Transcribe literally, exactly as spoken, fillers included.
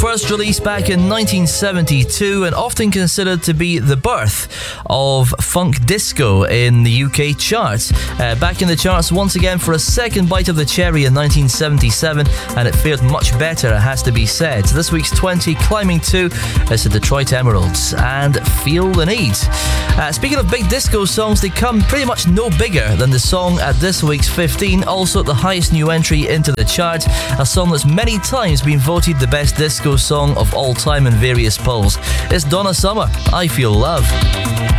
first released back in nineteen seventy-two and often considered to be the birth of funk disco in the U K charts. Uh, back in the charts once again for a second bite of the cherry in nineteen seventy-seven, and it fared much better, it has to be said. This week's twenty, climbing to, is the Detroit Emeralds and Feel the Need. Uh, speaking of big disco songs, they come pretty much no bigger than the song at this week's fifteen, also the highest new entry into the chart, a song that's many times been voted the best disco song of all time in various polls. It's Donna Summer, I Feel Love.